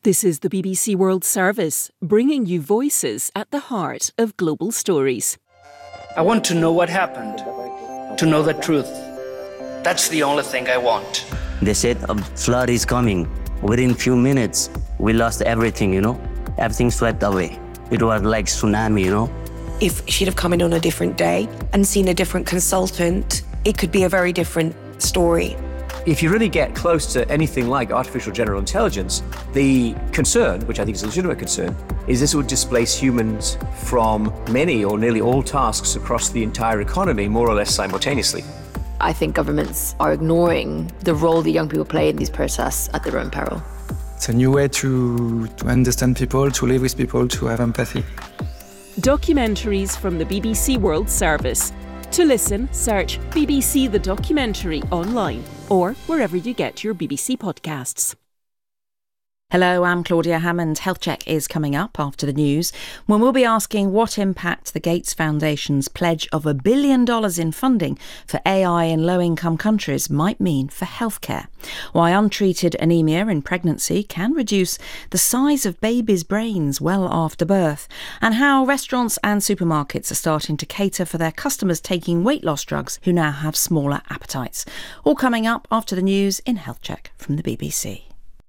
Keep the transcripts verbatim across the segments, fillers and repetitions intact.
This is the B B C World Service, bringing you voices at the heart of global stories. I want to know what happened, to know the truth. That's the only thing I want. They said a flood is coming. Within few minutes, we lost everything, you know? Everything swept away. It was like tsunami, you know? If she'd have come in on a different day and seen a different consultant, it could be a very different story. If you really get close to anything like artificial general intelligence, the concern, which I think is a legitimate concern, is this would displace humans from many or nearly all tasks across the entire economy, more or less simultaneously. I think governments are ignoring the role that young people play in these protests at their own peril. It's a new way to, to understand people, to live with people, to have empathy. Documentaries from the B B C World Service. To listen, search B B C The Documentary online or wherever you get your B B C podcasts. Hello, I'm Claudia Hammond. Health Check is coming up after the news, when we'll be asking what impact the Gates Foundation's pledge of a billion dollars in funding for A I in low-income countries might mean for healthcare. Why untreated anemia in pregnancy can reduce the size of babies' brains well after birth, and how restaurants and supermarkets are starting to cater for their customers taking weight loss drugs who now have smaller appetites. All coming up after the news in Health Check from the B B C.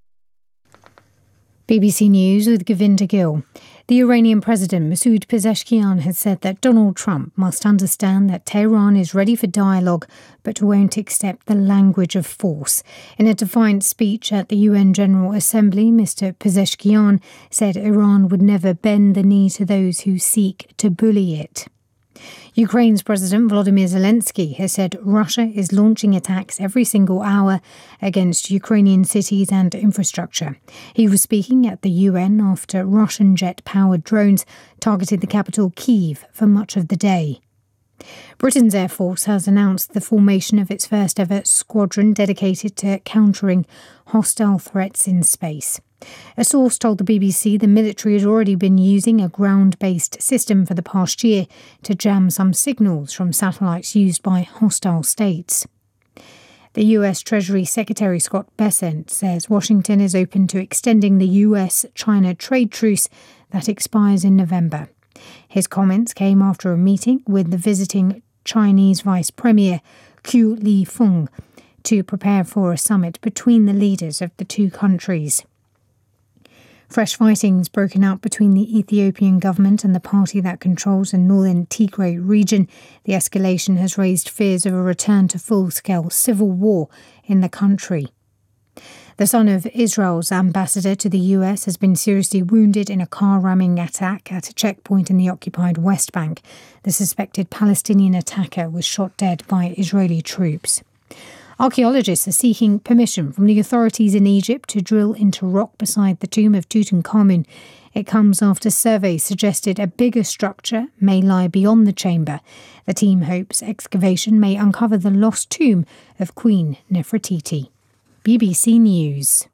B B C News with Govinda Gill. The Iranian President Masoud Pezeshkian has said that Donald Trump must understand that Tehran is ready for dialogue but won't accept the language of force. In a defiant speech at the U N General Assembly, Mister Pezeshkian said Iran would never bend the knee to those who seek to bully it. Ukraine's President Volodymyr Zelensky has said Russia is launching attacks every single hour against Ukrainian cities and infrastructure. He was speaking at the U N after Russian jet-powered drones targeted the capital Kyiv for much of the day. Britain's Air Force has announced the formation of its first ever squadron dedicated to countering hostile threats in space. A source told the B B C the military had already been using a ground-based system for the past year to jam some signals from satellites used by hostile states. The U S Treasury Secretary Scott Bessent says Washington is open to extending the U S China trade truce that expires in November. His comments came after a meeting with the visiting Chinese Vice Premier Qu Lifeng to prepare for a summit between the leaders of the two countries. Fresh fighting's broken out between the Ethiopian government and the party that controls the northern Tigray region. The escalation has raised fears of a return to full-scale civil war in the country. The son of Israel's ambassador to the U S has been seriously wounded in a car-ramming attack at a checkpoint in the occupied West Bank. The suspected Palestinian attacker was shot dead by Israeli troops. Archaeologists are seeking permission from the authorities in Egypt to drill into rock beside the tomb of Tutankhamun. It comes after surveys suggested a bigger structure may lie beyond the chamber. The team hopes excavation may uncover the lost tomb of Queen Nefertiti. B B C News.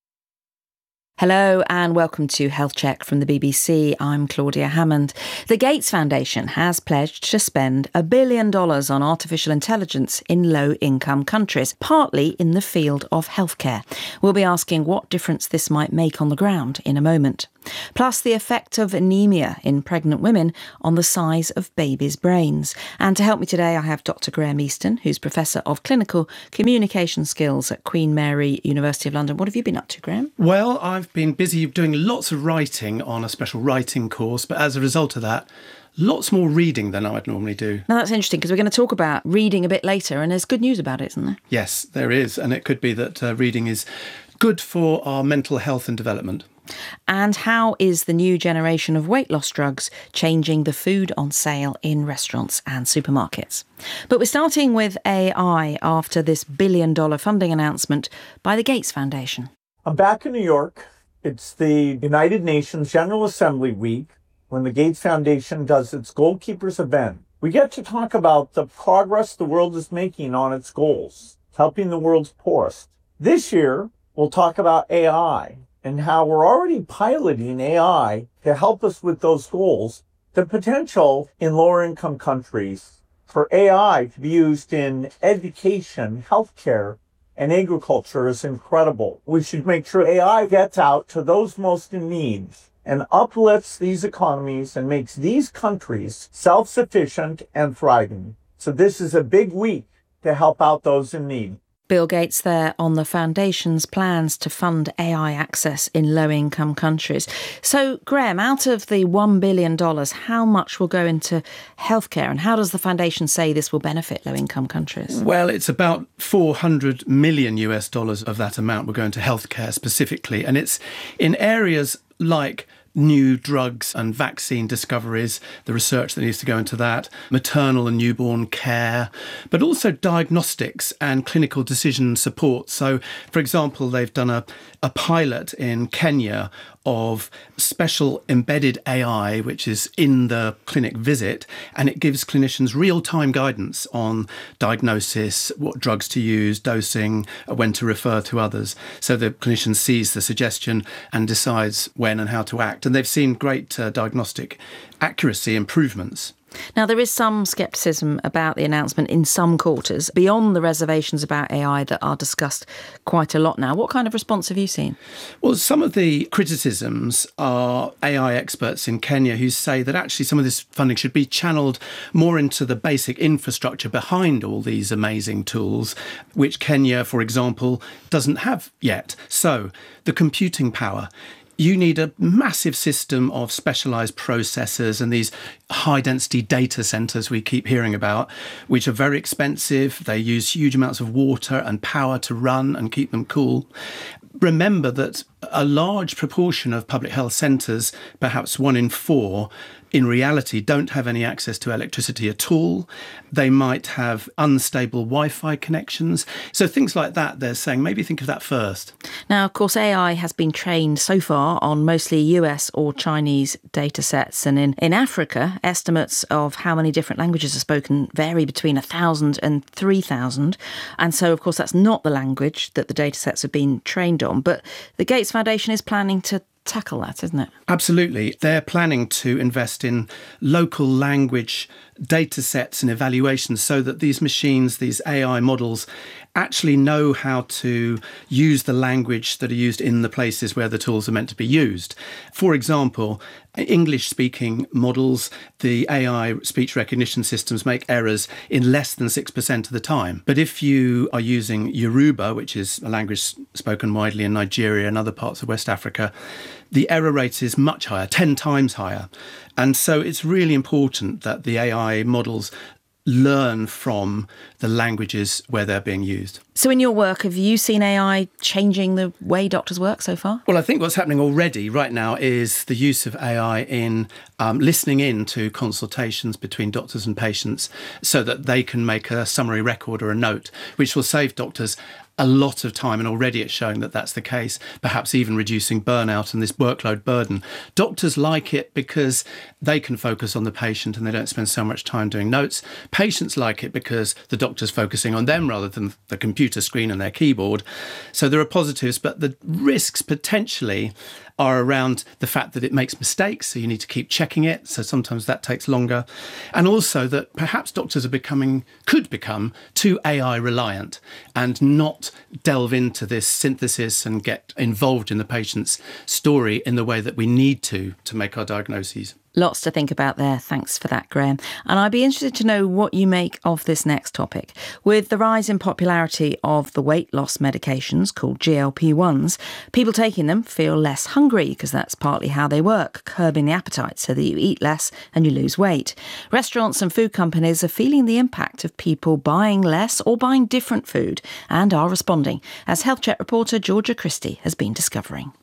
Hello and welcome to Health Check from the B B C. I'm Claudia Hammond. The Gates Foundation has pledged to spend a billion dollars on artificial intelligence in low-income countries, partly in the field of healthcare. We'll be asking what difference this might make on the ground in a moment. Plus the effect of anemia in pregnant women on the size of babies' brains. And to help me today, I have Doctor Graham Easton, who's Professor of Clinical Communication Skills at Queen Mary University of London. What have you been up to, Graham? Well, I've been busy doing lots of writing on a special writing course, but as a result of that, lots more reading than I would normally do. Now, that's interesting because we're going to talk about reading a bit later, and there's good news about it, isn't there? Yes, there is. And it could be that uh, reading is good for our mental health and development. And how is the new generation of weight loss drugs changing the food on sale in restaurants and supermarkets? But we're starting with A I after this billion dollar funding announcement by the Gates Foundation. I'm back in New York. It's the United Nations General Assembly week when the Gates Foundation does its Goalkeepers event. We get to talk about the progress the world is making on its goals, helping the world's poorest. This year, we'll talk about A I and how we're already piloting A I to help us with those goals, the potential in lower income countries for A I to be used in education, healthcare, and agriculture is incredible. We should make sure A I gets out to those most in need and uplifts these economies and makes these countries self-sufficient and thriving. So this is a big week to help out those in need. Bill Gates there on the Foundation's plans to fund A I access in low-income countries. So, Graham, out of the one billion dollars, how much will go into healthcare, and how does the Foundation say this will benefit low-income countries? Well, it's about four hundred million U S dollars of that amount will go into healthcare specifically, and it's in areas like new drugs and vaccine discoveries, the research that needs to go into that, maternal and newborn care, but also diagnostics and clinical decision support. So, for example, they've done a, a pilot in Kenya of special embedded A I, which is in the clinic visit, and it gives clinicians real-time guidance on diagnosis, what drugs to use, dosing, when to refer to others. So the clinician sees the suggestion and decides when and how to act. And they've seen great uh, diagnostic accuracy improvements. Now, there is some scepticism about the announcement in some quarters, beyond the reservations about A I that are discussed quite a lot now. What kind of response have you seen? Well, some of the criticisms are A I experts in Kenya who say that actually some of this funding should be channeled more into the basic infrastructure behind all these amazing tools, which Kenya, for example, doesn't have yet. So the computing power. You need a massive system of specialised processors and these high-density data centres we keep hearing about, which are very expensive. They use huge amounts of water and power to run and keep them cool. Remember that a large proportion of public health centres, perhaps one in four, in reality don't have any access to electricity at all. They might have unstable Wi-Fi connections. So things like that, they're saying, maybe think of that first. Now, of course, A I has been trained so far on mostly U S or Chinese data sets. And in, in Africa, estimates of how many different languages are spoken vary between one thousand and three thousand. And so, of course, that's not the language that the data sets have been trained on. But the Gates Foundation is planning to tackle that, isn't it? Absolutely. They're planning to invest in local language data sets and evaluations so that these machines, these A I models, actually know how to use the language that are used in the places where the tools are meant to be used. For example, English-speaking models, the A I speech recognition systems make errors in less than six percent of the time. But if you are using Yoruba, which is a language spoken widely in Nigeria and other parts of West Africa, the error rate is much higher, ten times higher. And so it's really important that the A I models learn from the languages where they're being used. So in your work, have you seen A I changing the way doctors work so far? Well, I think what's happening already right now is the use of A I in um, listening in to consultations between doctors and patients so that they can make a summary record or a note, which will save doctors a lot of time, and already it's showing that that's the case, perhaps even reducing burnout and this workload burden. Doctors like it because they can focus on the patient and they don't spend so much time doing notes. Patients like it because the doctor's focusing on them rather than the computer screen and their keyboard. So there are positives, but the risks potentially are around the fact that it makes mistakes, so you need to keep checking it, so sometimes that takes longer. And also that perhaps doctors are becoming, could become too A I reliant and not delve into this synthesis and get involved in the patient's story in the way that we need to to make our diagnoses. Lots to think about there. Thanks for that, Graham. And I'd be interested to know what you make of this next topic. With the rise in popularity of the weight loss medications called G L P ones, people taking them feel less hungry because that's partly how they work, curbing the appetite so that you eat less and you lose weight. Restaurants and food companies are feeling the impact of people buying less or buying different food and are responding, as Health Check reporter Georgia Christie has been discovering.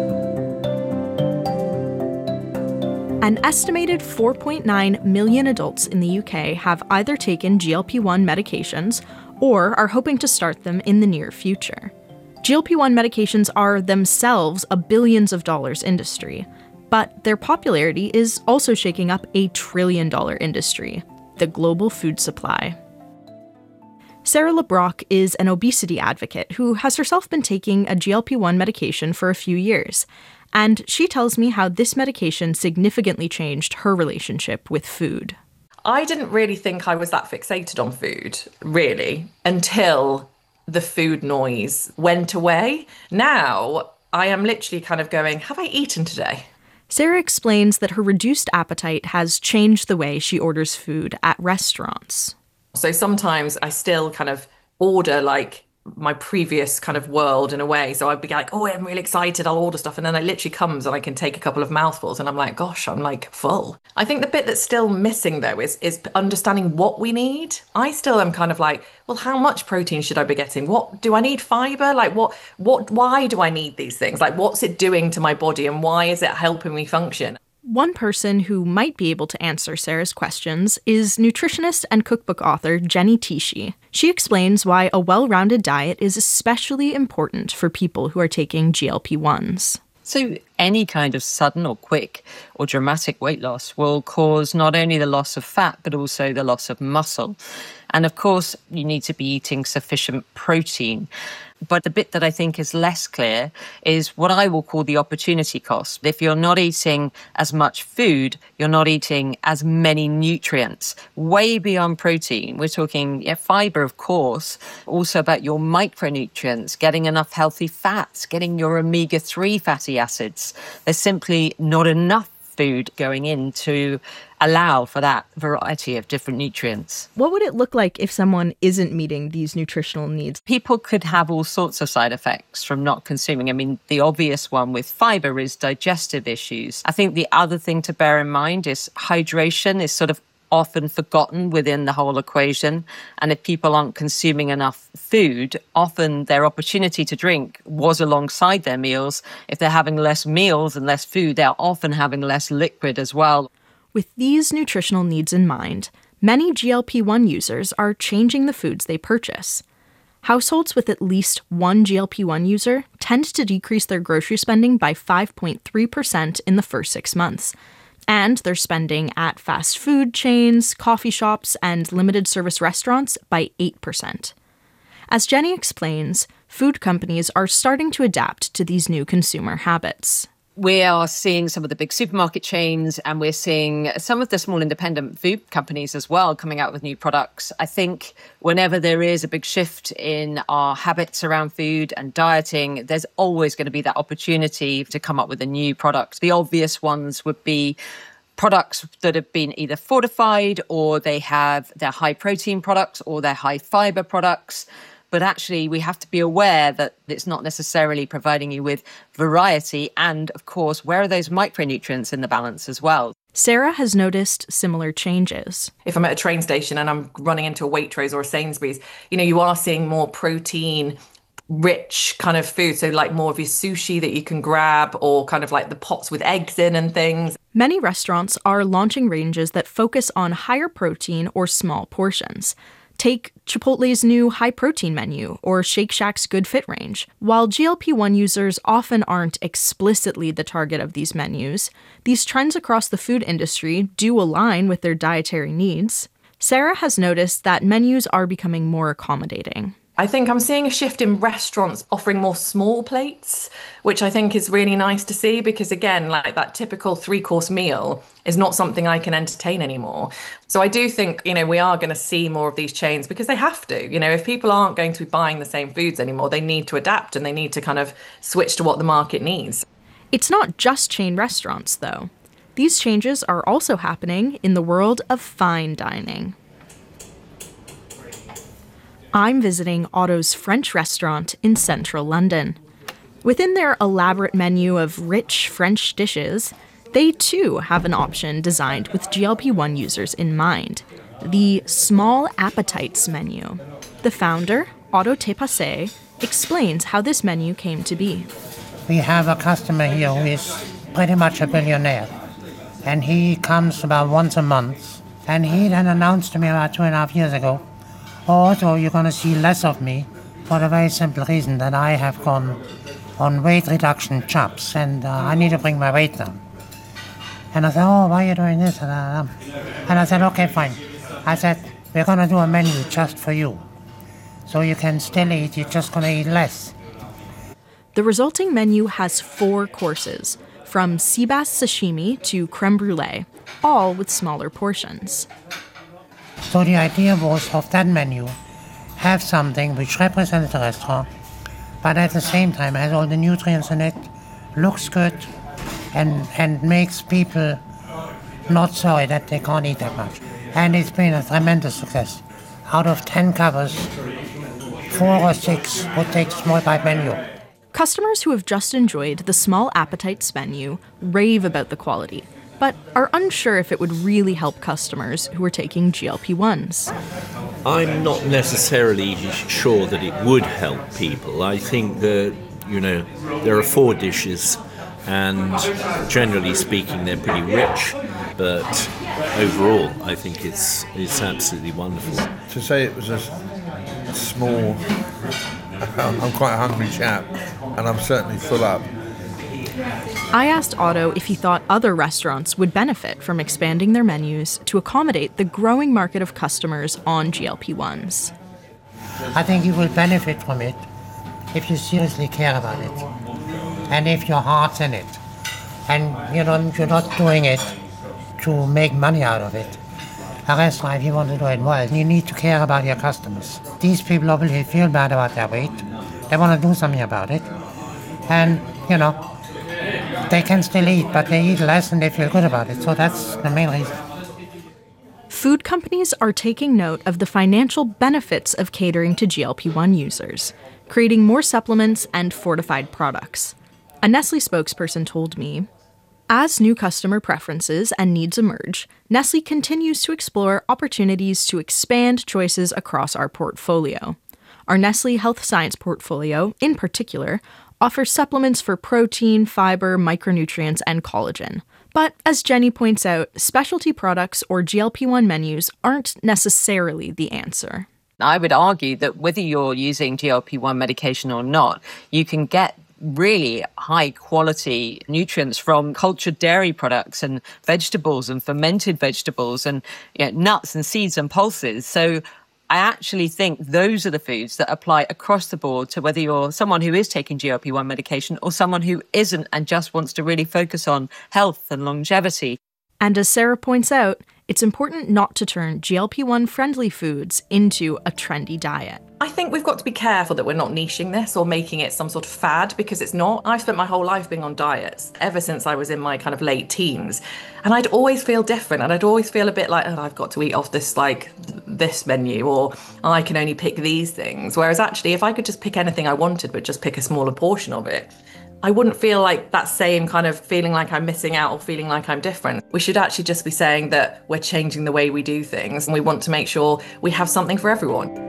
An estimated four point nine million adults in the U K have either taken G L P one medications or are hoping to start them in the near future. G L P one medications are themselves a billions of dollars industry, but their popularity is also shaking up a trillion dollar industry, the global food supply. Sarah LeBrock is an obesity advocate who has herself been taking a G L P one medication for a few years. And she tells me how this medication significantly changed her relationship with food. I didn't really think I was that fixated on food, really, until the food noise went away. Now I am literally kind of going, have I eaten today? Sarah explains that her reduced appetite has changed the way she orders food at restaurants. So sometimes I still kind of order like my previous kind of world in a way. So I'd be like, oh, I'm really excited, I'll order stuff. And then it literally comes and I can take a couple of mouthfuls and I'm like, gosh, I'm like full. I think the bit that's still missing though is, is understanding what we need. I still am kind of like, well, how much protein should I be getting? What do I need? Fiber? Like what, what, why do I need these things? Like what's it doing to my body and why is it helping me function? One person who might be able to answer Sarah's questions is nutritionist and cookbook author Jenny Tichy. She explains why a well-rounded diet is especially important for people who are taking G L P ones. So any kind of sudden or quick or dramatic weight loss will cause not only the loss of fat, but also the loss of muscle. And of course, you need to be eating sufficient protein. But the bit that I think is less clear is what I will call the opportunity cost. If you're not eating as much food, you're not eating as many nutrients, way beyond protein. We're talking yeah, fiber, of course, also about your micronutrients, getting enough healthy fats, getting your omega three fatty acids. There's simply not enough food going in to allow for that variety of different nutrients. What would it look like if someone isn't meeting these nutritional needs? People could have all sorts of side effects from not consuming. I mean, the obvious one with fiber is digestive issues. I think the other thing to bear in mind is hydration is sort of often forgotten within the whole equation. And if people aren't consuming enough food, often their opportunity to drink was alongside their meals. If they're having less meals and less food, they're often having less liquid as well. With these nutritional needs in mind, many G L P one users are changing the foods they purchase. Households with at least one G L P one user tend to decrease their grocery spending by five point three percent in the first six months. And they're spending at fast food chains, coffee shops, and limited service restaurants by eight percent. As Jenny explains, food companies are starting to adapt to these new consumer habits. We are seeing some of the big supermarket chains and we're seeing some of the small independent food companies as well coming out with new products. I think whenever there is a big shift in our habits around food and dieting, there's always going to be that opportunity to come up with a new product. The obvious ones would be products that have been either fortified or they have their high protein products or their high fiber products. But actually, we have to be aware that it's not necessarily providing you with variety. And of course, where are those micronutrients in the balance as well? Sarah has noticed similar changes. If I'm at a train station and I'm running into a Waitrose or a Sainsbury's, you know, you are seeing more protein rich kind of food. So like more of your sushi that you can grab or kind of like the pots with eggs in and things. Many restaurants are launching ranges that focus on higher protein or small portions. Take Chipotle's new high-protein menu or Shake Shack's Good Fit range. While G L P one users often aren't explicitly the target of these menus, these trends across the food industry do align with their dietary needs. Sarah has noticed that menus are becoming more accommodating. I think I'm seeing a shift in restaurants offering more small plates, which I think is really nice to see because, again, like that typical three-course meal is not something I can entertain anymore. So I do think, you know, we are going to see more of these chains because they have to. You know, if people aren't going to be buying the same foods anymore, they need to adapt and they need to kind of switch to what the market needs. It's not just chain restaurants, though. These changes are also happening in the world of fine dining. I'm visiting Otto's French restaurant in central London. Within their elaborate menu of rich French dishes, they too have an option designed with G L P one users in mind, the Small Appetites menu. The founder, Otto Tepasse, explains how this menu came to be. We have a customer here who is pretty much a billionaire, and he comes about once a month, and he then announced to me about two and a half years ago, "Oh, so you're going to see less of me for the very simple reason that I have gone on weight reduction chops and uh, I need to bring my weight down." And I said, "Oh, why are you doing this?" And, uh, and I said, "Okay, fine." I said, "We're going to do a menu just for you. So you can still eat, you're just going to eat less." The resulting menu has four courses, from sea bass sashimi to creme brulee, all with smaller portions. So the idea was of that menu have something which represents the restaurant, but at the same time has all the nutrients in it, looks good, and, and makes people not sorry that they can't eat that much. And it's been a tremendous success. Out of ten covers, four or six would take the small bite menu. Customers who have just enjoyed the Small Appetites menu rave about the quality, but are unsure if it would really help customers who are taking G L P ones. I'm not necessarily sure that it would help people. I think that, you know, there are four dishes and generally speaking they're pretty rich, but overall I think it's it's absolutely wonderful. To say it was a small, I'm quite a hungry chap and I'm certainly full up. I asked Otto if he thought other restaurants would benefit from expanding their menus to accommodate the growing market of customers on G L P ones. I think you will benefit from it if you seriously care about it and if your heart's in it. And you know, you're not doing it to make money out of it. A restaurant, if you want to do it well, you need to care about your customers. These people obviously feel bad about their weight. They want to do something about it. And, you know, they can still eat, but they eat less and they feel good about it. So that's the main reason. Food companies are taking note of the financial benefits of catering to G L P one users, creating more supplements and fortified products. A Nestle spokesperson told me, as new customer preferences and needs emerge, Nestle continues to explore opportunities to expand choices across our portfolio. Our Nestle Health Science portfolio, in particular, offers supplements for protein, fiber, micronutrients, and collagen. But as Jenny points out, specialty products or G L P one menus aren't necessarily the answer. I would argue that whether you're using G L P one medication or not, you can get really high quality nutrients from cultured dairy products and vegetables and fermented vegetables and, you know, nuts and seeds and pulses. So I actually think those are the foods that apply across the board to whether you're someone who is taking G L P one medication or someone who isn't and just wants to really focus on health and longevity. And as Sarah points out, it's important not to turn G L P one friendly foods into a trendy diet. I think we've got to be careful that we're not niching this or making it some sort of fad, because it's not. I've spent my whole life being on diets ever since I was in my kind of late teens, and I'd always feel different, and I'd always feel a bit like, oh, I've got to eat off this like this menu, or I can only pick these things. Whereas actually, if I could just pick anything I wanted, but just pick a smaller portion of it, I wouldn't feel like that same kind of feeling like I'm missing out or feeling like I'm different. We should actually just be saying that we're changing the way we do things, and we want to make sure we have something for everyone.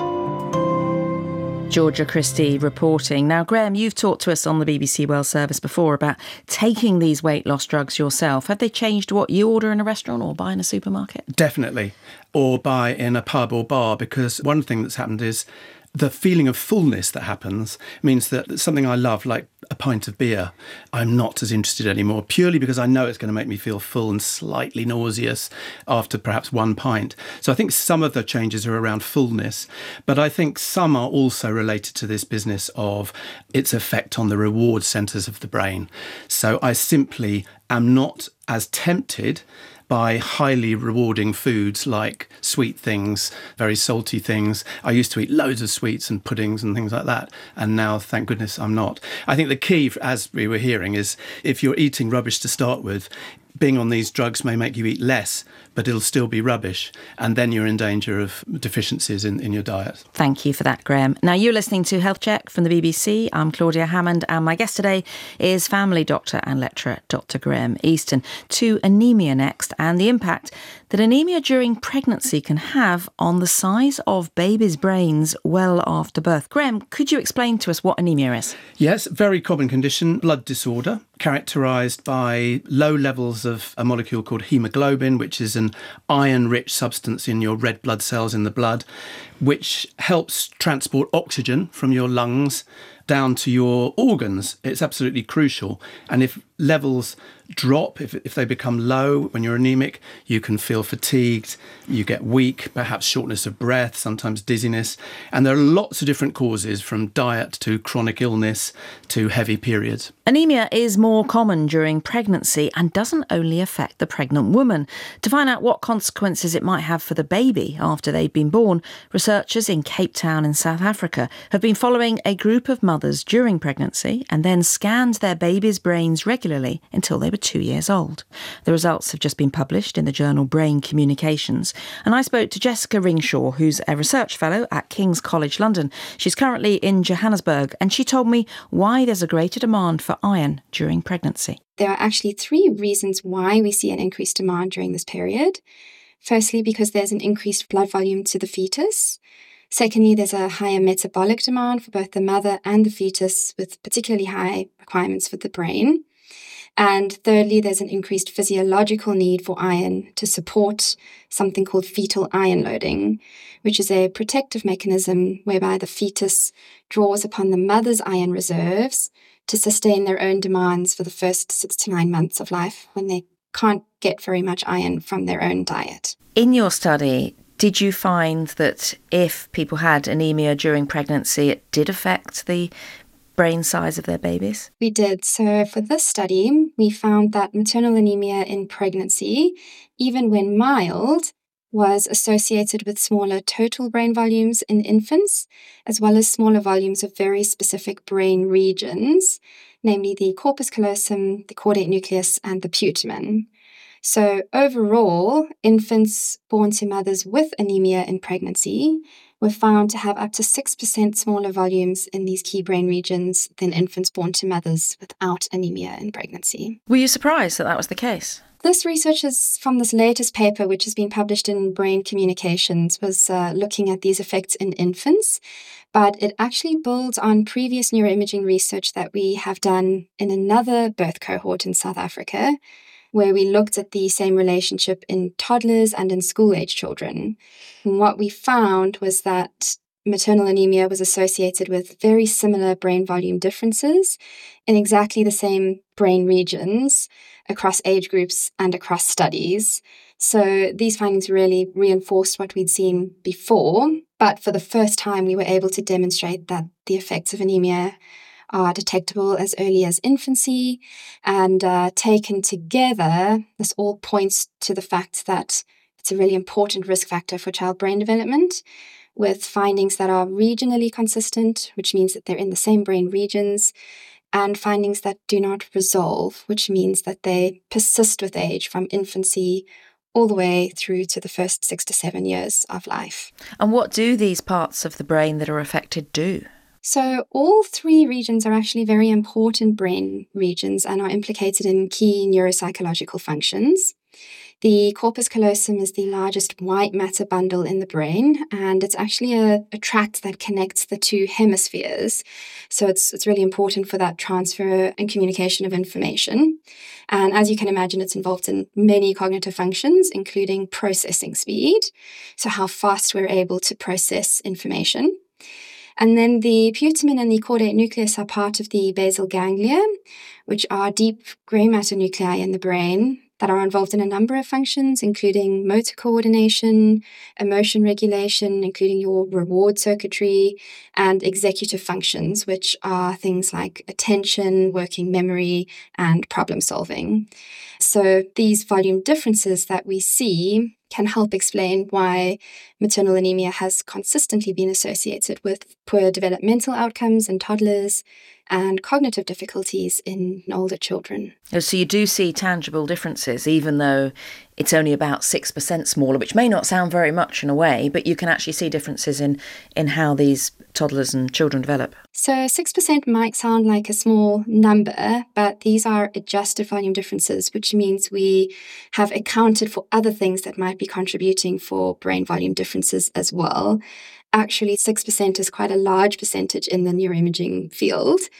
Georgia Christie reporting. Now, Graham, you've talked to us on the B B C World Service before about taking these weight loss drugs yourself. Have they changed what you order in a restaurant or buy in a supermarket? Definitely. Or buy in a pub or bar, because one thing that's happened is the feeling of fullness that happens means that something I love, like a pint of beer, I'm not as interested anymore, purely because I know it's going to make me feel full and slightly nauseous after perhaps one pint. So I think some of the changes are around fullness, but I think some are also related to this business of its effect on the reward centres of the brain. So I simply am not as tempted by highly rewarding foods like sweet things, very salty things. I used to eat loads of sweets and puddings and things like that, and now, thank goodness, I'm not. I think the key, as we were hearing, is if you're eating rubbish to start with, being on these drugs may make you eat less, but it'll still be rubbish, and then you're in danger of deficiencies in, in your diet. Thank you for that, Graham. Now, you're listening to Health Check from the B B C. I'm Claudia Hammond, and my guest today is family doctor and lecturer Doctor Graham Easton. To anemia next, and the impact that anemia during pregnancy can have on the size of babies' brains well after birth. Graham, could you explain to us what anemia is? Yes, very common condition, blood disorder, characterised by low levels of a molecule called haemoglobin, which is an iron-rich substance in your red blood cells in the blood, which helps transport oxygen from your lungs down to your organs. It's absolutely crucial. And if levels drop, if, if they become low when you're anemic, you can feel fatigued, you get weak, perhaps shortness of breath, sometimes dizziness. And there are lots of different causes, from diet to chronic illness to heavy periods. Anemia is more common during pregnancy and doesn't only affect the pregnant woman. To find out what consequences it might have for the baby after they've been born, researchers in Cape Town in South Africa have been following a group of mothers during pregnancy and then scanned their babies' brains regularly until they were two years old. The results have just been published in the journal Brain Communications, and I spoke to Jessica Ringshaw, who's a research fellow at King's College London. She's currently in Johannesburg, and she told me why there's a greater demand for iron during pregnancy. There are actually three reasons why we see an increased demand during this period. Firstly, because there's an increased blood volume to the fetus. Secondly, there's a higher metabolic demand for both the mother and the fetus, with particularly high requirements for the brain. And thirdly, there's an increased physiological need for iron to support something called fetal iron loading, which is a protective mechanism whereby the fetus draws upon the mother's iron reserves to sustain their own demands for the first six to nine months of life when they can't get very much iron from their own diet. In your study, did you find that if people had anemia during pregnancy, it did affect the brain size of their babies? We did. So for this study, we found that maternal anemia in pregnancy, even when mild, was associated with smaller total brain volumes in infants, as well as smaller volumes of very specific brain regions, namely the corpus callosum, the caudate nucleus, and the putamen. So overall, infants born to mothers with anemia in pregnancy were found to have up to six percent smaller volumes in these key brain regions than infants born to mothers without anemia in pregnancy. Were you surprised that that was the case? This research is from this latest paper, which has been published in Brain Communications, was uh, looking at these effects in infants, but it actually builds on previous neuroimaging research that we have done in another birth cohort in South Africa, where we looked at the same relationship in toddlers and in school-age children. And what we found was that maternal anemia was associated with very similar brain volume differences in exactly the same brain regions across age groups and across studies. So these findings really reinforced what we'd seen before, but for the first time we were able to demonstrate that the effects of anemia are detectable as early as infancy, and uh, taken together, this all points to the fact that it's a really important risk factor for child brain development, with findings that are regionally consistent, which means that they're in the same brain regions, and findings that do not resolve, which means that they persist with age from infancy all the way through to the first six to seven years of life. And what do these parts of the brain that are affected do? So all three regions are actually very important brain regions and are implicated in key neuropsychological functions. The corpus callosum is the largest white matter bundle in the brain, and it's actually a, a tract that connects the two hemispheres. So it's, it's really important for that transfer and communication of information. And as you can imagine, it's involved in many cognitive functions, including processing speed, so how fast we're able to process information. And then the putamen and the caudate nucleus are part of the basal ganglia, which are deep grey matter nuclei in the brain that are involved in a number of functions, including motor coordination, emotion regulation, including your reward circuitry, and executive functions, which are things like attention, working memory, and problem solving. So these volume differences that we see can help explain why maternal anemia has consistently been associated with poor developmental outcomes in toddlers and cognitive difficulties in older children. So you do see tangible differences, even though it's only about six percent smaller, which may not sound very much in a way, but you can actually see differences in, in how these toddlers and children develop. So six percent might sound like a small number, but these are adjusted volume differences, which means we have accounted for other things that might be contributing for brain volume differences as well. Actually, six percent is quite a large percentage in the neuroimaging field.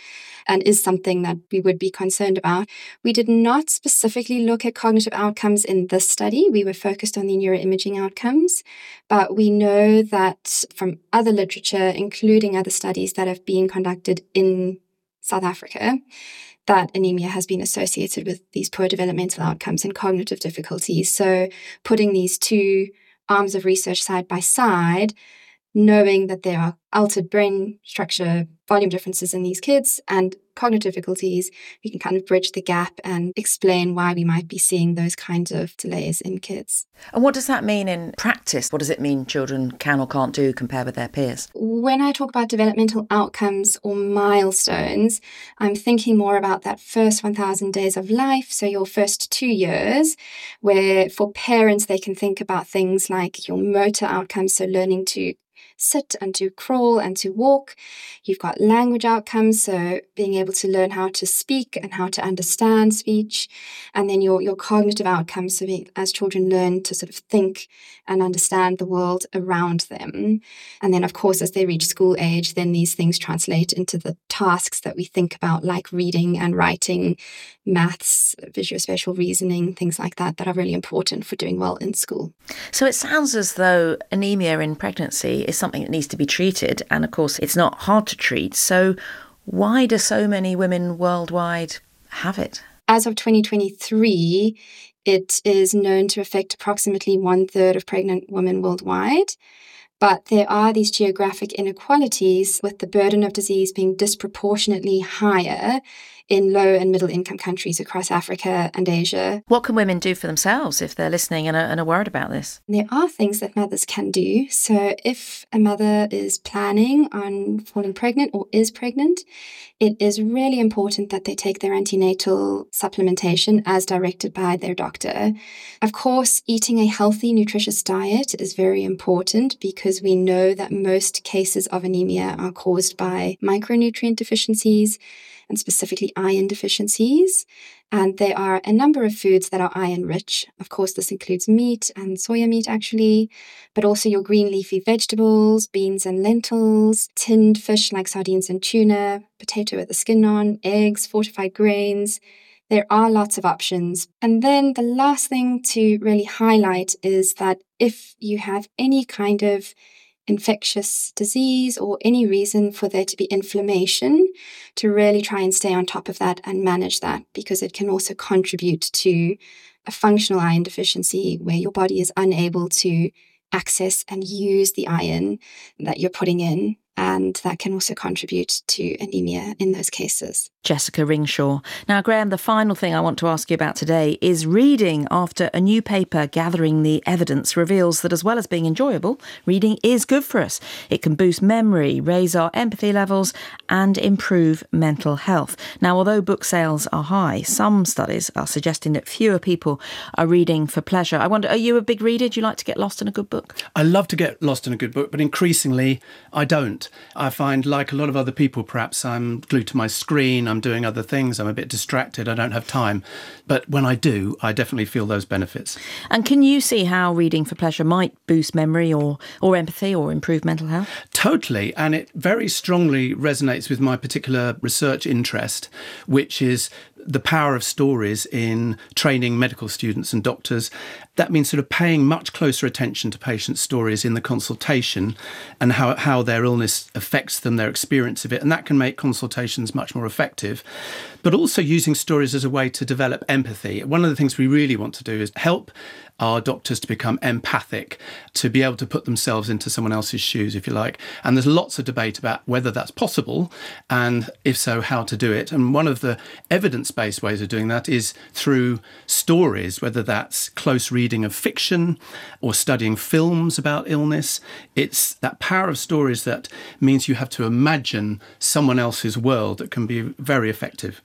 and is something that we would be concerned about. We did not specifically look at cognitive outcomes in this study. We were focused on the neuroimaging outcomes, but we know that from other literature, including other studies that have been conducted in South Africa, that anemia has been associated with these poor developmental outcomes and cognitive difficulties. So putting these two arms of research side by side, knowing that there are altered brain structure, volume differences in these kids and cognitive difficulties, we can kind of bridge the gap and explain why we might be seeing those kinds of delays in kids. And what does that mean in practice? What does it mean children can or can't do compared with their peers? When I talk about developmental outcomes or milestones, I'm thinking more about that first one thousand days of life, so your first two years, where for parents they can think about things like your motor outcomes, so learning to sit and to crawl and to walk. You've got language outcomes, so being able to learn how to speak and how to understand speech. And then your, your cognitive outcomes, so being, as children learn to sort of think and understand the world around them. And then, of course, as they reach school age, then these things translate into the tasks that we think about, like reading and writing, maths, visuospatial reasoning, things like that, that are really important for doing well in school. So it sounds as though anemia in pregnancy is something that needs to be treated. And of course, it's not hard to treat. So why do so many women worldwide have it? As of twenty twenty-three, it is known to affect approximately one third of pregnant women worldwide. But there are these geographic inequalities, with the burden of disease being disproportionately higher in low and middle income countries across Africa and Asia. What can women do for themselves if they're listening and are, and are worried about this? There are things that mothers can do. So if a mother is planning on falling pregnant or is pregnant, it is really important that they take their antenatal supplementation as directed by their doctor. Of course, eating a healthy, nutritious diet is very important because we know that most cases of anemia are caused by micronutrient deficiencies, and specifically iron deficiencies. And there are a number of foods that are iron-rich. Of course, this includes meat and soya meat, actually, but also your green leafy vegetables, beans and lentils, tinned fish like sardines and tuna, potato with the skin on, eggs, fortified grains. There are lots of options. And then the last thing to really highlight is that if you have any kind of infectious disease or any reason for there to be inflammation, to really try and stay on top of that and manage that, because it can also contribute to a functional iron deficiency where your body is unable to access and use the iron that you're putting in. And that can also contribute to anemia in those cases. Jessica Ringshaw. Now, Graham, the final thing I want to ask you about today is reading. After a new paper gathering the evidence reveals that, as well as being enjoyable, reading is good for us. It can boost memory, raise our empathy levels and improve mental health. Now, although book sales are high, some studies are suggesting that fewer people are reading for pleasure. I wonder, are you a big reader? Do you like to get lost in a good book? I love to get lost in a good book, but increasingly I don't. I find, like a lot of other people, perhaps I'm glued to my screen, I'm doing other things, I'm a bit distracted, I don't have time. But when I do, I definitely feel those benefits. And can you see how reading for pleasure might boost memory or, or empathy or improve mental health? Totally. And it very strongly resonates with my particular research interest, which is the power of stories in training medical students and doctors. That means sort of paying much closer attention to patients' stories in the consultation and how, how their illness affects them, their experience of it. And that can make consultations much more effective. But also using stories as a way to develop empathy. One of the things we really want to do is help our doctors to become empathic, to be able to put themselves into someone else's shoes, if you like. And there's lots of debate about whether that's possible, and if so, how to do it. And one of the evidence-based ways of doing that is through stories, whether that's close reading of fiction or studying films about illness. It's that power of stories that means you have to imagine someone else's world that can be very effective.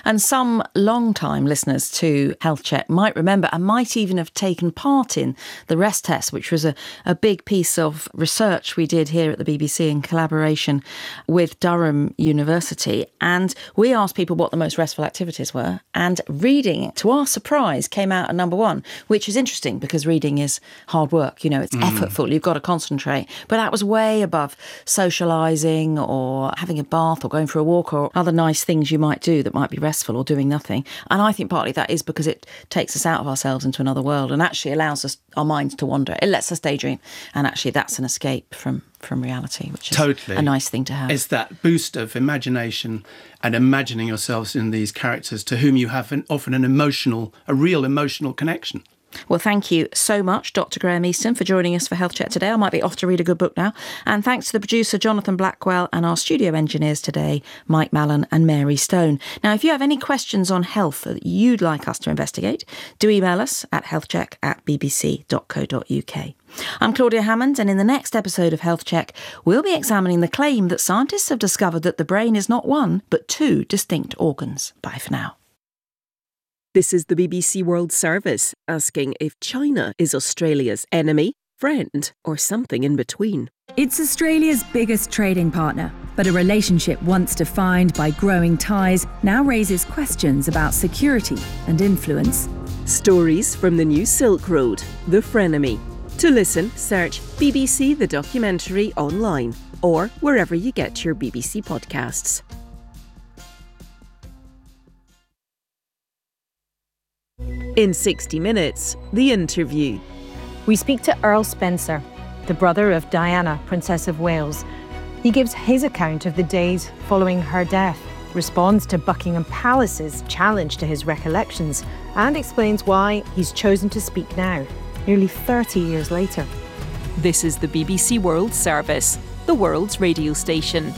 And some long-time listeners to Health Check might remember and might even have taken part in the REST test, which was a, a big piece of research we did here at the B B C in collaboration with Durham University. And we asked people what the most restful activities were. And reading, to our surprise, came out at number one, which is interesting because reading is hard work. You know, it's mm. effortful. You've got to concentrate. But that was way above socialising or having a bath or going for a walk or other nice things you might do that might be restful, or doing nothing. And I think partly that is because it takes us out of ourselves into another world and actually allows us our minds to wander. It lets us daydream. And actually that's an escape from, from reality, which is totally a nice thing to have. It's that boost of imagination and imagining yourselves in these characters to whom you have an, often an emotional, a real emotional connection. Well, thank you so much, Doctor Graham Easton, for joining us for Health Check today. I might be off to read a good book now. And thanks to the producer, Jonathan Blackwell, and our studio engineers today, Mike Mallon and Mary Stone. Now, if you have any questions on health that you'd like us to investigate, do email us at healthcheck at bbc dot co dot uk. I'm Claudia Hammond, and in the next episode of Health Check, we'll be examining the claim that scientists have discovered that the brain is not one, but two distinct organs. Bye for now. This is the B B C World Service, asking if China is Australia's enemy, friend, or something in between. It's Australia's biggest trading partner, but a relationship once defined by growing ties now raises questions about security and influence. Stories from the new Silk Road, the frenemy. To listen, search B B C The Documentary online or wherever you get your B B C podcasts. In sixty minutes, the interview. We speak to Earl Spencer, the brother of Diana, Princess of Wales. He gives his account of the days following her death, responds to Buckingham Palace's challenge to his recollections, and explains why he's chosen to speak now, nearly thirty years later. This is the B B C World Service, the world's radio station.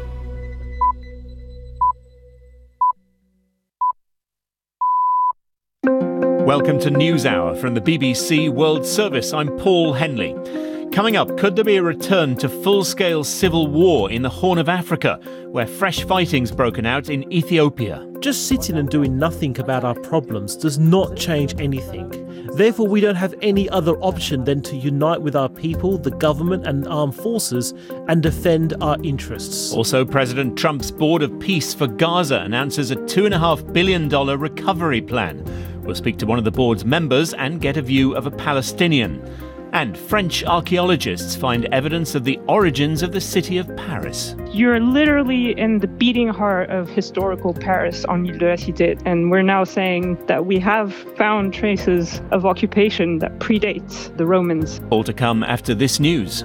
Welcome to NewsHour from the B B C World Service. I'm Paul Henley. Coming up, could there be a return to full-scale civil war in the Horn of Africa, where fresh fighting's broken out in Ethiopia? Just sitting and doing nothing about our problems does not change anything. Therefore, we don't have any other option than to unite with our people, the government and armed forces, and defend our interests. Also, President Trump's Board of Peace for Gaza announces a two point five billion dollars recovery plan. We'll speak to one of the board's members and get a view of a Palestinian. And French archaeologists find evidence of the origins of the city of Paris. You're literally in the beating heart of historical Paris on Ile de la Cité, and we're now saying that we have found traces of occupation that predates the Romans. All to come after this news.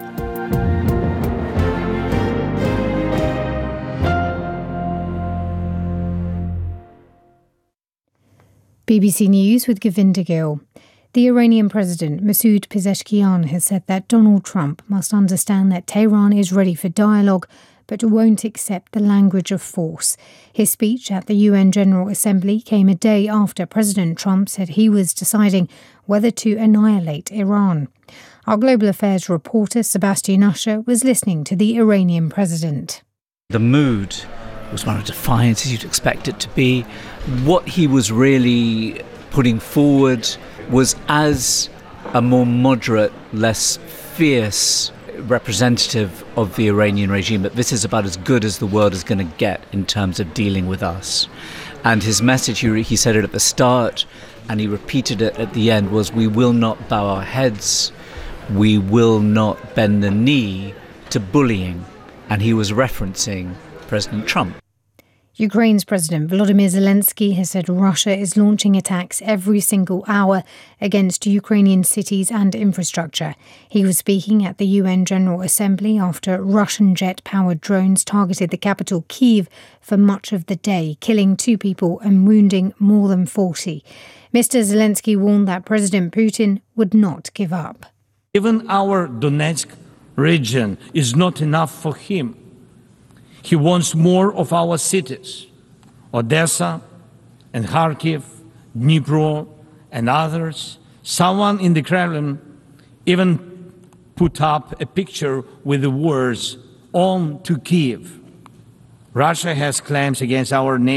B B C News with Govinda Gill. The Iranian President Masoud Pezeshkian has said that Donald Trump must understand that Tehran is ready for dialogue but won't accept the language of force. His speech at the U N General Assembly came a day after President Trump said he was deciding whether to annihilate Iran. Our Global Affairs reporter Sebastian Usher was listening to the Iranian president. The mood was one of defiance, as you'd expect it to be. What he was really putting forward was as a more moderate, less fierce representative of the Iranian regime, that this is about as good as the world is going to get in terms of dealing with us. And his message, he, he said it at the start and he repeated it at the end, was we will not bow our heads, we will not bend the knee to bullying. And he was referencing President Trump. Ukraine's President Volodymyr Zelensky has said Russia is launching attacks every single hour against Ukrainian cities and infrastructure. He was speaking at the U N General Assembly after Russian jet-powered drones targeted the capital Kyiv for much of the day, killing two people and wounding more than forty. Mister Zelensky warned that President Putin would not give up. Even our Donetsk region is not enough for him. He wants more of our cities, Odessa and Kharkiv, Dnipro and others. Someone in the Kremlin even put up a picture with the words, "On to Kyiv." Russia has claims against our neighbor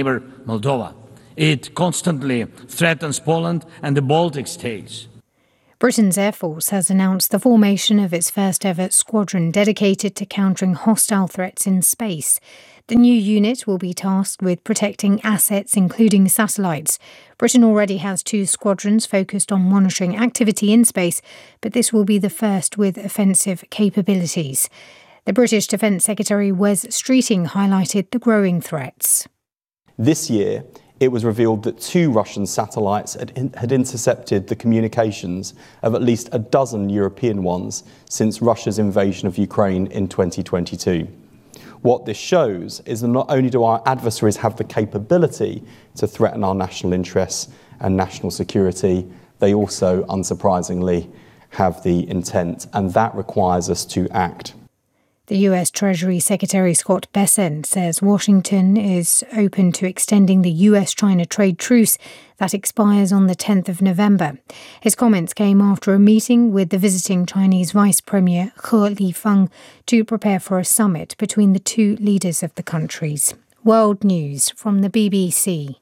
Moldova. It constantly threatens Poland and the Baltic states. Britain's Air Force has announced the formation of its first ever squadron dedicated to countering hostile threats in space. The new unit will be tasked with protecting assets, including satellites. Britain already has two squadrons focused on monitoring activity in space, but this will be the first with offensive capabilities. The British Defence Secretary Wes Streeting highlighted the growing threats. This year, it was revealed that two Russian satellites had, in, had intercepted the communications of at least a dozen European ones since Russia's invasion of Ukraine in twenty twenty-two. What this shows is that not only do our adversaries have the capability to threaten our national interests and national security, they also, unsurprisingly, have the intent, and that requires us to act. The U S Treasury Secretary Scott Bessent says Washington is open to extending the U S China trade truce that expires on the tenth of November. His comments came after a meeting with the visiting Chinese Vice Premier He Lifeng to prepare for a summit between the two leaders of the countries. World News from the B B C.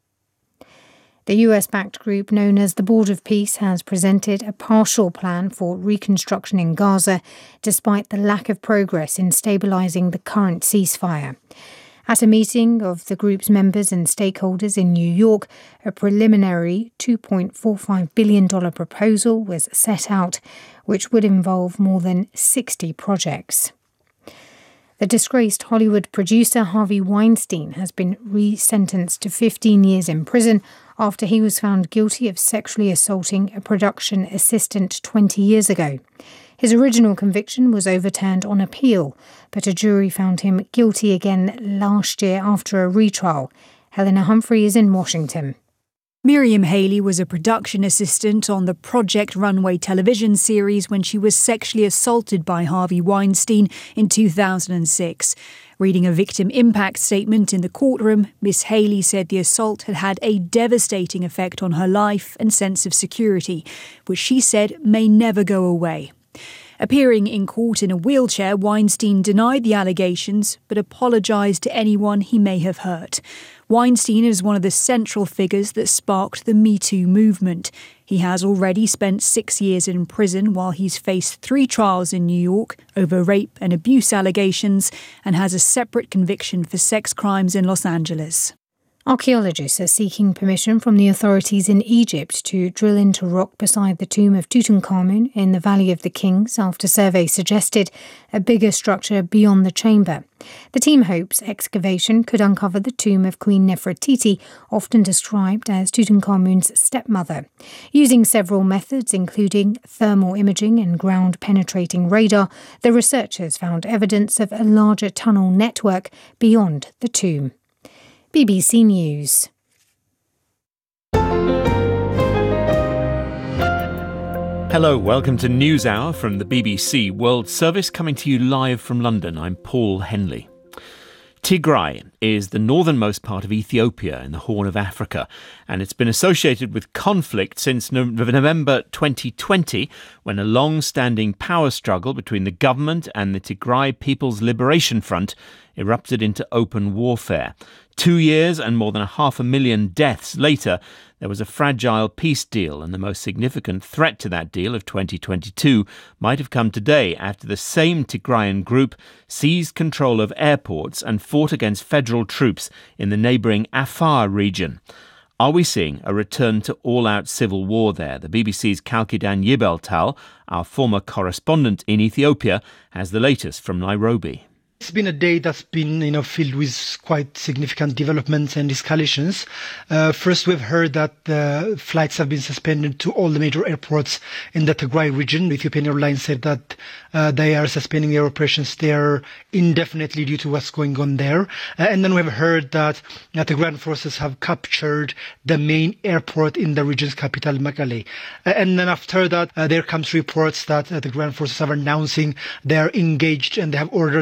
The U S-backed group known as the Board of Peace has presented a partial plan for reconstruction in Gaza, despite the lack of progress in stabilising the current ceasefire. At a meeting of the group's members and stakeholders in New York, a preliminary two point four five billion dollars proposal was set out, which would involve more than sixty projects. The disgraced Hollywood producer Harvey Weinstein has been re-sentenced to fifteen years in prison after he was found guilty of sexually assaulting a production assistant twenty years ago. His original conviction was overturned on appeal, but a jury found him guilty again last year after a retrial. Helena Humphrey is in Washington. Miriam Haley was a production assistant on the Project Runway television series when she was sexually assaulted by Harvey Weinstein in two thousand six. Reading a victim impact statement in the courtroom, Miss Haley said the assault had had a devastating effect on her life and sense of security, which she said may never go away. Appearing in court in a wheelchair, Weinstein denied the allegations but apologised to anyone he may have hurt. Weinstein is one of the central figures that sparked the Me Too movement. He has already spent six years in prison while he's faced three trials in New York over rape and abuse allegations and has a separate conviction for sex crimes in Los Angeles. Archaeologists are seeking permission from the authorities in Egypt to drill into rock beside the tomb of Tutankhamun in the Valley of the Kings after surveys suggested a bigger structure beyond the chamber. The team hopes excavation could uncover the tomb of Queen Nefertiti, often described as Tutankhamun's stepmother. Using several methods, including thermal imaging and ground-penetrating radar, the researchers found evidence of a larger tunnel network beyond the tomb. B B C News. Hello, welcome to NewsHour from the B B C World Service, coming to you live from London. I'm Paul Henley. Tigray is the northernmost part of Ethiopia in the Horn of Africa, and it's been associated with conflict since November twenty twenty, when a long-standing power struggle between the government and the Tigray People's Liberation Front erupted into open warfare. Two years and more than a half a million deaths later, there was a fragile peace deal, and the most significant threat to that deal of twenty twenty-two might have come today after the same Tigrayan group seized control of airports and fought against federal troops in the neighbouring Afar region. Are we seeing a return to all-out civil war there? The B B C's Kalkidan Yibeltal, our former correspondent in Ethiopia, has the latest from Nairobi. It's been a day that's been, you know, filled with quite significant developments and escalations. Uh, first, we've heard that uh, flights have been suspended to all the major airports in the Tigray region. Ethiopian Airlines said that uh, they are suspending their operations there indefinitely due to what's going on there. Uh, and then we've heard that uh, the Tigrayan forces have captured the main airport in the region's capital, Mekelle. Uh, and then after that, uh, there comes reports that uh, the Tigrayan forces are announcing they are engaged and they have ordered their troops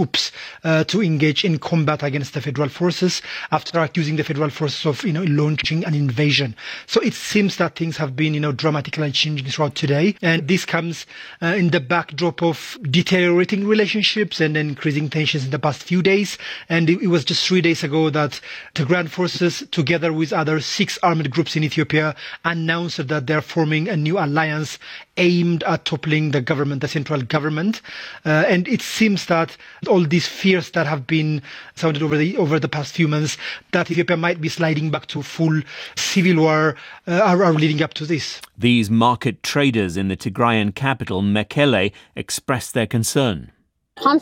troops uh, to engage in combat against the federal forces after accusing the federal forces of, you know, launching an invasion. So it seems that things have been, you know, dramatically changing throughout today. And this comes uh, in the backdrop of deteriorating relationships and increasing tensions in the past few days. And it, it was just three days ago that the Tigrayan forces, together with other six armed groups in Ethiopia, announced that they're forming a new alliance aimed at toppling the government, the central government. Uh, and it seems that all these fears that have been sounded over the over the past few months, that Ethiopia might be sliding back to full civil war, uh, are, are leading up to this. These market traders in the Tigrayan capital, Mekele, expressed their concern. I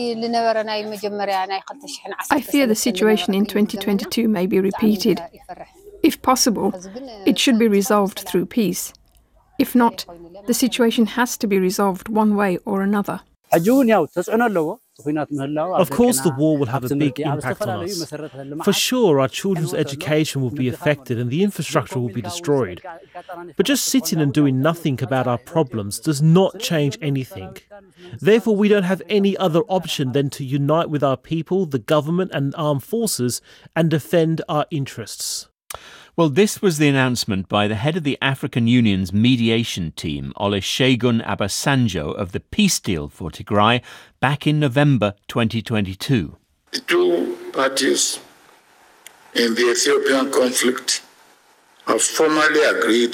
fear the situation in twenty twenty-two may be repeated. If possible, it should be resolved through peace. If not, the situation has to be resolved one way or another. Of course, the war will have a big impact on us. For sure, our children's education will be affected and the infrastructure will be destroyed. But just sitting and doing nothing about our problems does not change anything. Therefore, we don't have any other option than to unite with our people, the government and armed forces, and defend our interests. Well, this was the announcement by the head of the African Union's mediation team, Olusegun Obasanjo, of the peace deal for Tigray back in November twenty twenty-two. The two parties in the Ethiopian conflict have formally agreed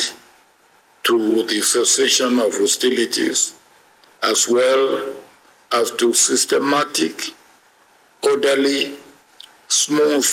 to the cessation of hostilities, as well as to systematic, orderly, smooth,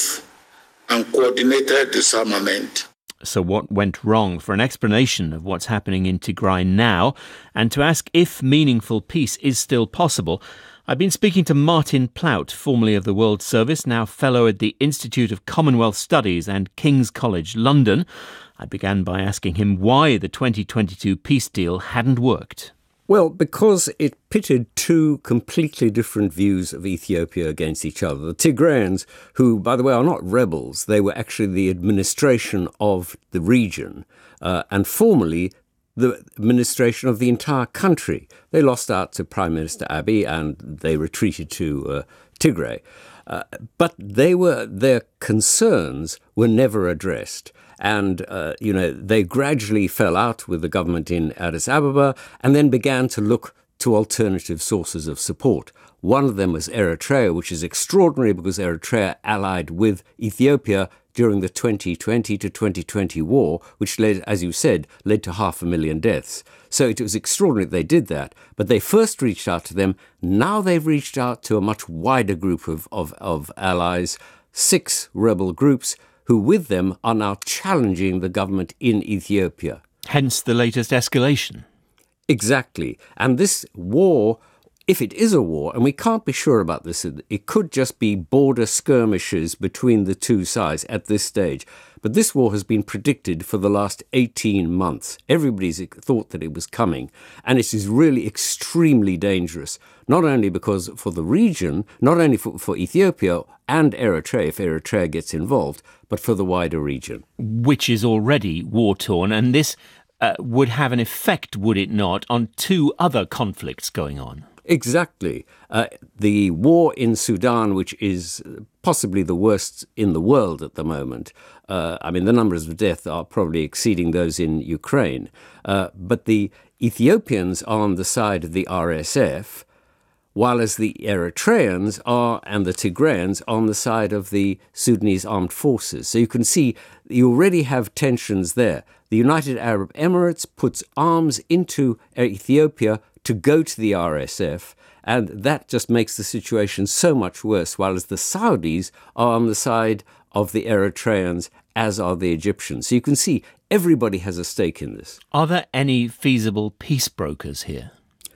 and coordinated disarmament. So what went wrong? For an explanation of what's happening in Tigray now, and to ask if meaningful peace is still possible, I've been speaking to Martin Plaut, formerly of the World Service, now Fellow at the Institute of Commonwealth Studies and King's College London. I began by asking him why the twenty twenty-two peace deal hadn't worked. Well, because it pitted two completely different views of Ethiopia against each other. The Tigrayans, who, by the way, are not rebels, they were actually the administration of the region, uh, and formerly the administration of the entire country. They lost out to Prime Minister Abiy and they retreated to uh, Tigray. Uh, but they were their concerns were never addressed. And, uh, you know, they gradually fell out with the government in Addis Ababa and then began to look to alternative sources of support. One of them was Eritrea, which is extraordinary because Eritrea allied with Ethiopia during the twenty twenty to twenty twenty war, which led, as you said, led to half a million deaths. So it was extraordinary they did that. But they first reached out to them. Now they've reached out to a much wider group of, of, of allies, six rebel groups, who with them are now challenging the government in Ethiopia. Hence the latest escalation. Exactly. And this war, if it is a war, and we can't be sure about this, it could just be border skirmishes between the two sides at this stage. But this war has been predicted for the last eighteen months. Everybody's thought that it was coming. And it is really extremely dangerous, not only because for the region, not only for, for Ethiopia and Eritrea, if Eritrea gets involved, but for the wider region. Which is already war-torn, and this uh, would have an effect, would it not, on two other conflicts going on? Exactly. Uh, the war in Sudan, which is possibly the worst in the world at the moment. Uh, I mean, the numbers of death are probably exceeding those in Ukraine. Uh, but the Ethiopians are on the side of the R S F, while as the Eritreans are and the Tigrayans are on the side of the Sudanese armed forces. So you can see you already have tensions there. The United Arab Emirates puts arms into Ethiopia to go to the R S F, and that just makes the situation so much worse, while as the Saudis are on the side of the Eritreans, as are the Egyptians. So you can see everybody has a stake in this. Are there any feasible peace brokers here?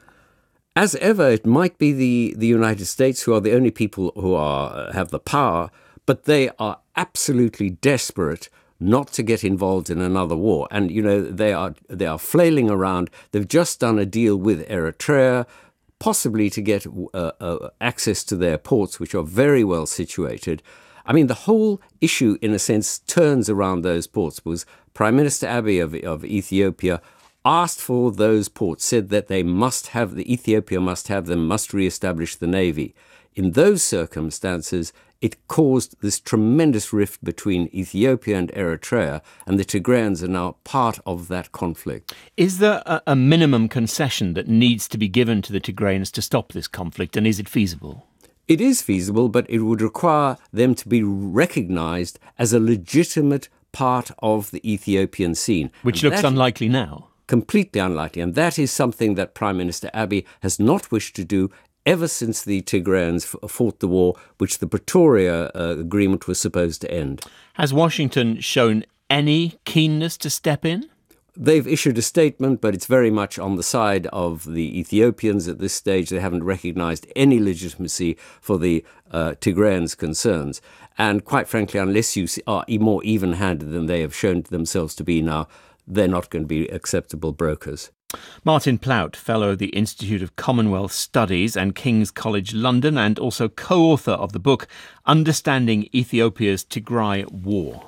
As ever, it might be the, the United States, who are the only people who are have the power, but they are absolutely desperate not to get involved in another war. And, you know, they are they are flailing around. They've just done a deal with Eritrea, possibly to get uh, uh, access to their ports, which are very well situated. I mean, the whole issue, in a sense, turns around those ports, because Prime Minister Abiy of, of Ethiopia asked for those ports, said that they must have, the Ethiopia must have them, must re-establish the navy. in those circumstances, it caused this tremendous rift between Ethiopia and Eritrea, and the Tigrayans are now part of that conflict. Is there a, a minimum concession that needs to be given to the Tigrayans to stop this conflict, and is it feasible? It is feasible, but it would require them to be recognised as a legitimate part of the Ethiopian scene. Which and looks unlikely now. Completely unlikely, and that is something that Prime Minister Abiy has not wished to do ever since the Tigrayans fought the war, which the Pretoria uh, agreement was supposed to end. Has Washington shown any keenness to step in? They've issued a statement, but it's very much on the side of the Ethiopians at this stage. They haven't recognised any legitimacy for the uh, Tigrayans' concerns. And quite frankly, unless you are more even-handed than they have shown themselves to be now, they're not going to be acceptable brokers. Martin Plaut, Fellow of the Institute of Commonwealth Studies and King's College London, and also co-author of the book Understanding Ethiopia's Tigray War.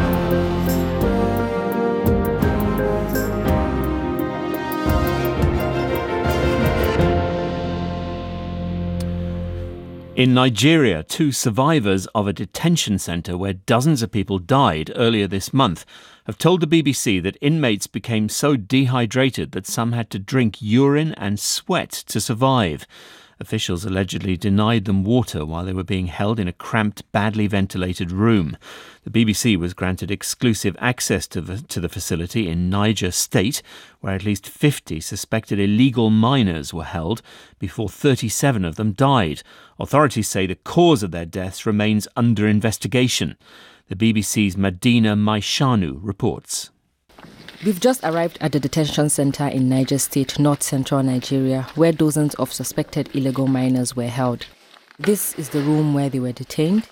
In Nigeria, two survivors of a detention centre where dozens of people died earlier this month have told the B B C that inmates became so dehydrated that some had to drink urine and sweat to survive. Officials allegedly denied them water while they were being held in a cramped, badly ventilated room. The B B C was granted exclusive access to the, to the facility in Niger State, where at least fifty suspected illegal miners were held before thirty-seven of them died. Authorities say the cause of their deaths remains under investigation. The B B C's Madina Maishanu reports. We've just arrived at the detention centre in Niger State, north-central Nigeria, where dozens of suspected illegal miners were held. This is the room where they were detained.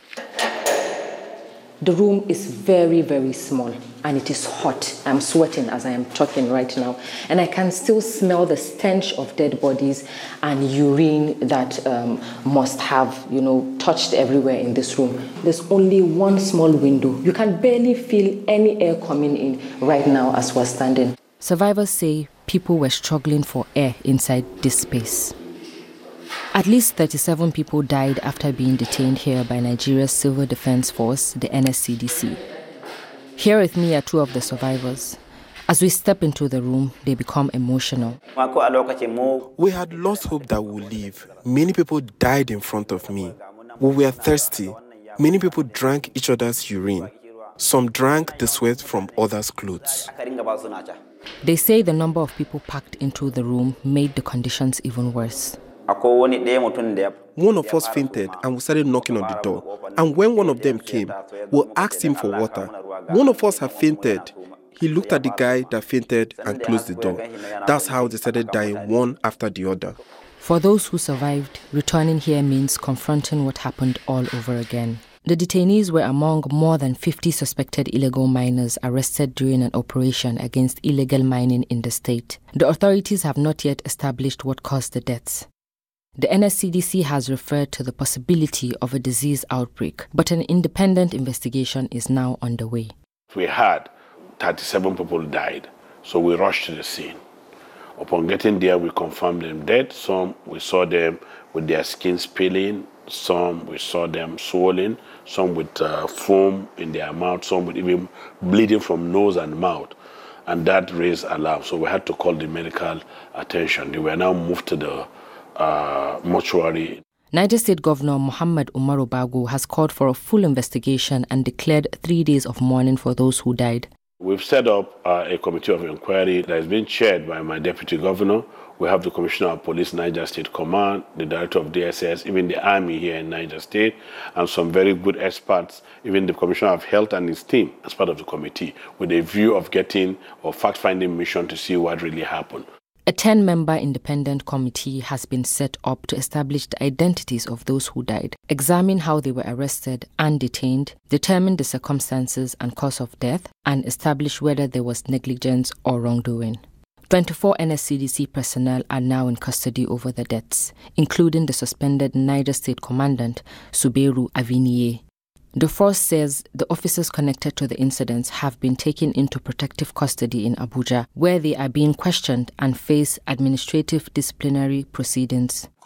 The room is very, very small and it is hot. I'm sweating as I am talking right now. And I can still smell the stench of dead bodies and urine that um, must have, you know, touched everywhere in this room. There's only one small window. You can barely feel any air coming in right now as we're standing. Survivors say people were struggling for air inside this space. At least thirty-seven people died after being detained here by Nigeria's Civil Defence Force, the N S C D C. Here with me are two of the survivors. As we step into the room, they become emotional. We had lost hope that we would leave. Many people died in front of me. We were thirsty. Many people drank each other's urine. Some drank the sweat from others' clothes. They say the number of people packed into the room made the conditions even worse. One of us fainted and we started knocking on the door. And when one of them came, we asked him for water. One of us had fainted. He looked at the guy that fainted and closed the door. That's how they started dying one after the other. For those who survived, returning here means confronting what happened all over again. The detainees were among more than fifty suspected illegal miners arrested during an operation against illegal mining in the state. The authorities have not yet established what caused the deaths. The N S C D C has referred to the possibility of a disease outbreak, but an independent investigation is now underway. We had thirty-seven people died, so we rushed to the scene. Upon getting there, we confirmed them dead. Some, we saw them with their skins peeling. Some, we saw them swollen. Some with uh, foam in their mouth. Some with even bleeding from nose and mouth. And that raised alarm, so we had to call the medical attention. They were now moved to the Uh, mortuary. Niger State Governor Muhammad Umaru Bago has called for a full investigation and declared three days of mourning for those who died. We've set up uh, a committee of inquiry that has been chaired by my deputy governor. We have the Commissioner of Police, Niger State Command, the Director of D S S, even the Army here in Niger State, and some very good experts, even the Commissioner of Health and his team as part of the committee, with a view of getting a fact-finding mission to see what really happened. A ten-member independent committee has been set up to establish the identities of those who died, examine how they were arrested and detained, determine the circumstances and cause of death, and establish whether there was negligence or wrongdoing. twenty-four N S C D C personnel are now in custody over the deaths, including the suspended Niger State Commandant, Suberu Aviniye. The force says the officers connected to the incidents have been taken into protective custody in Abuja, where they are being questioned and face administrative disciplinary proceedings.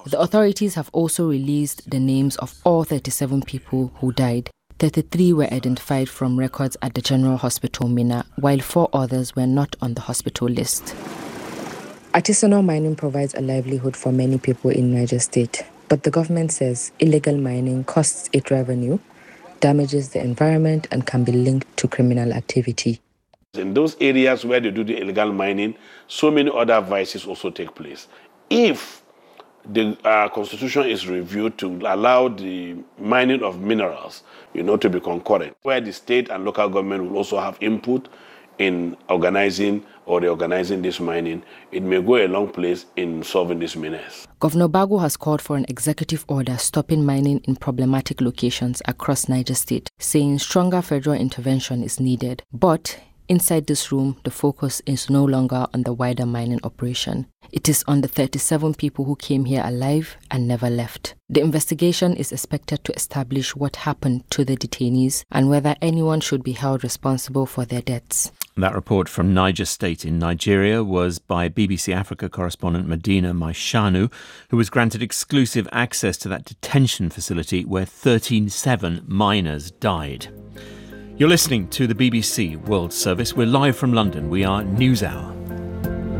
The authorities have also released the names of all thirty-seven people who died. thirty-three were identified from records at the General Hospital, Minna, while four others were not on the hospital list. Artisanal mining provides a livelihood for many people in Niger State, but the government says illegal mining costs it revenue, damages the environment, and can be linked to criminal activity. In those areas where they do the illegal mining, so many other vices also take place. If the uh, constitution is reviewed to allow the mining of minerals, you know, to be concurrent, where the state and local government will also have input in organizing or reorganizing this mining, it may go a long place in solving this menace. Governor Bago has called for an executive order stopping mining in problematic locations across Niger State, saying stronger federal intervention is needed. But inside this room, the focus is no longer on the wider mining operation. It is on the thirty-seven people who came here alive and never left. The investigation is expected to establish what happened to the detainees and whether anyone should be held responsible for their deaths. That report from Niger State in Nigeria was by B B C Africa correspondent Medina Maishanu, who was granted exclusive access to that detention facility where thirty-seven miners died. You're listening to the B B C World Service. We're live from London. We are NewsHour.